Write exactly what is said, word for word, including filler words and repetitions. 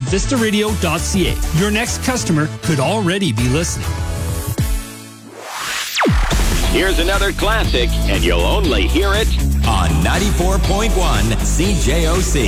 vista radio dot c a. Your next customer could already be listening. Here's another classic, and you'll only hear it on ninety-four point one C J O C.